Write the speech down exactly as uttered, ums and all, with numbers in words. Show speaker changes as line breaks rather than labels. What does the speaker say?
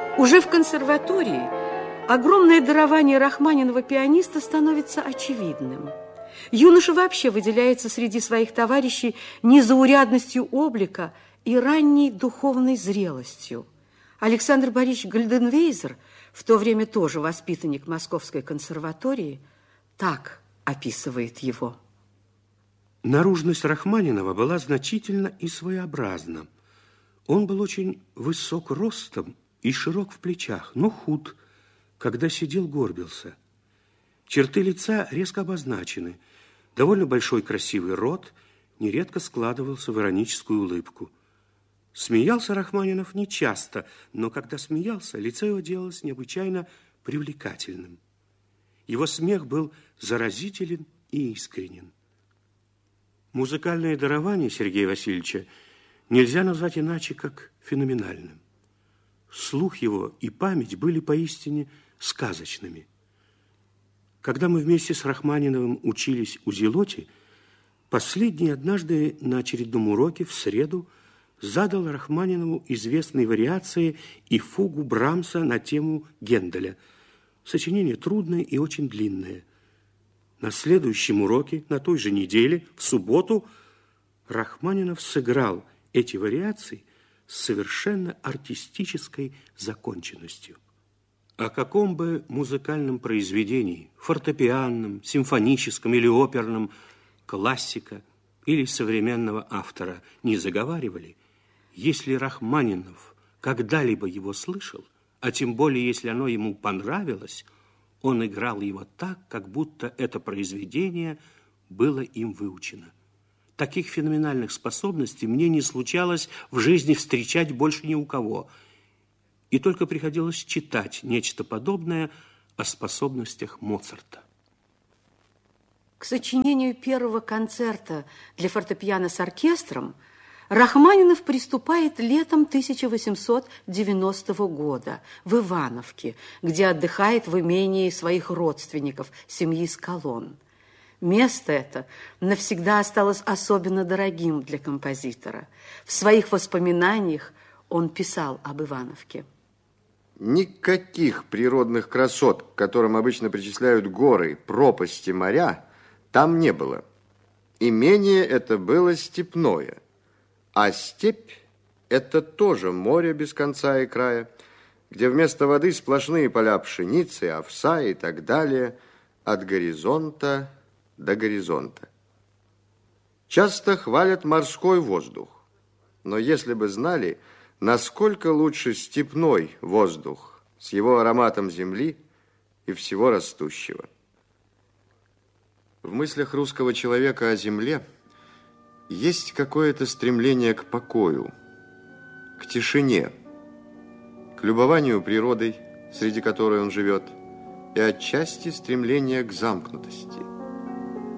Уже в консерватории огромное дарование Рахманинова пианиста становится очевидным. Юноша вообще выделяется среди своих товарищей незаурядностью облика и ранней духовной зрелостью. Александр Борисович Гальденвейзер, в то время тоже воспитанник Московской консерватории, так описывает его.
Наружность Рахманинова была значительна и своеобразна. Он был очень высок ростом и широк в плечах, но худ, когда сидел, горбился. Черты лица резко обозначены. Довольно большой красивый рот нередко складывался в ироническую улыбку. Смеялся Рахманинов нечасто, но когда смеялся, лицо его делалось необычайно привлекательным. Его смех был заразителен и искренен. Музыкальное дарование Сергея Васильевича нельзя назвать иначе, как феноменальным. Слух его и память были поистине сказочными. Когда мы вместе с Рахманиновым учились у Зелоти, последний однажды на очередном уроке в среду задал Рахманинову известные вариации и фугу Брамса на тему Генделя. Сочинение трудное и очень длинное. На следующем уроке, на той же неделе, в субботу, Рахманинов сыграл эти вариации с совершенно артистической законченностью. О каком бы музыкальном произведении, фортепианном, симфоническом или оперном, классика или современного автора не заговаривали, если Рахманинов когда-либо его слышал, а тем более, если оно ему понравилось, он играл его так, как будто это произведение было им выучено. Таких феноменальных способностей мне не случалось в жизни встречать больше ни у кого. И только приходилось читать нечто подобное о способностях Моцарта.
К сочинению первого концерта для фортепиано с оркестром Рахманинов приступает летом тысяча восемьсот девяностого года в Ивановке, где отдыхает в имении своих родственников, семьи Скалон. Место это навсегда осталось особенно дорогим для композитора. В своих воспоминаниях он писал об Ивановке.
Никаких природных красот, к которым обычно причисляют горы, пропасти, моря, там не было. Имение это было степное. А степь – это тоже море без конца и края, где вместо воды сплошные поля пшеницы, овса и так далее, от горизонта до горизонта. Часто хвалят морской воздух, но если бы знали, насколько лучше степной воздух с его ароматом земли и всего растущего. В мыслях русского человека о земле есть какое-то стремление к покою, к тишине, к любованию природой, среди которой он живет, и отчасти стремление к замкнутости.